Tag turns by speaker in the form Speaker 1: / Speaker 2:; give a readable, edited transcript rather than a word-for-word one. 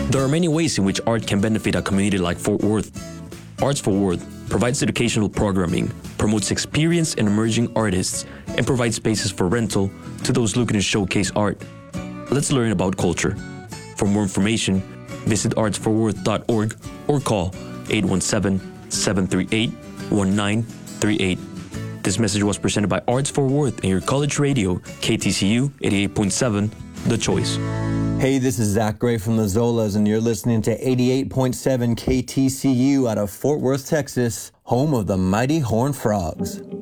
Speaker 1: There are many ways in which art can benefit a community like Fort Worth. Arts Fort Worth provides educational programming, promotes experienced and emerging artists, and provides spaces for rental to those looking to showcase art. Let's learn about culture. For more information, visit artsfortworth.org or call 817-738-1938. This message was presented by Arts Fort Worth and your college radio, KTCU 88.7, The Choice.
Speaker 2: Hey, this is Zach Gray from the Zolas, and you're listening to 88.7 KTCU out of Fort Worth, Texas, home of the Mighty Horned Frogs.